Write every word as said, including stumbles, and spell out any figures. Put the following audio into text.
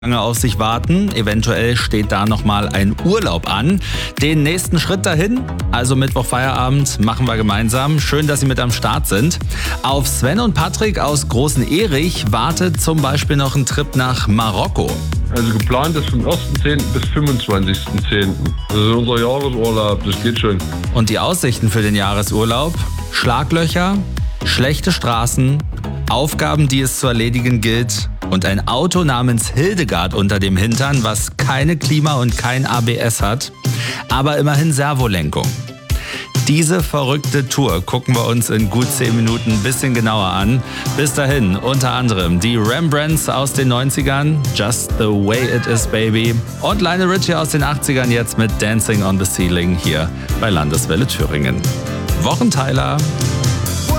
lange auf sich warten. Eventuell steht da nochmal ein Urlaub an. Den nächsten Schritt dahin, also Mittwoch Feierabend, machen wir gemeinsam. Schön, dass Sie mit am Start sind. Auf Sven und Patrick aus Großen Erich wartet zum Beispiel noch ein Trip nach Marokko. Also geplant ist vom ersten zehnten bis fünfundzwanzigsten zehnten Das ist unser Jahresurlaub, das geht schon. Und die Aussichten für den Jahresurlaub? Schlaglöcher, schlechte Straßen, Aufgaben, die es zu erledigen gilt und ein Auto namens Hildegard unter dem Hintern, was keine Klima und kein A B S hat, aber immerhin Servolenkung. Diese verrückte Tour gucken wir uns in gut zehn Minuten ein bisschen genauer an. Bis dahin unter anderem die Rembrandts aus den neunzigern, Just the Way It Is Baby und Lionel Richie aus den achtzigern jetzt mit Dancing on the Ceiling hier bei Landeswelle Thüringen. Wochenteiler.